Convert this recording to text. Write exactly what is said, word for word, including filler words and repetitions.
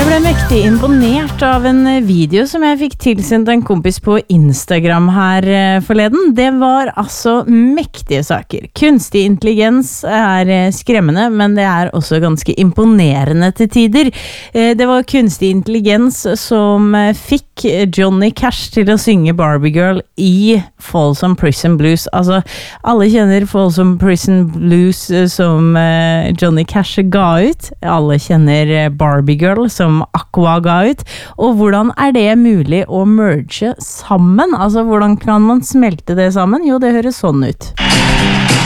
Jeg ble mektig imponert av en video som jeg fikk tilsendt en kompis på Instagram her forleden. Det var altså mektige saker. Kunstig intelligens er skremmende, men det er også ganske imponerende til tider. Det var kunstig intelligens som fikk Johnny Cash til å synge Barbie Girl i Folsom Prison Blues. Altså, alle kjenner Folsom Prison Blues som Johnny Cash ga ut. Alle kjenner Barbie Girl som Aqua ga ut, og hvordan er det mulig å merge sammen? Altså, hvordan kan man smelte det sammen? Jo, det høres sånn ut.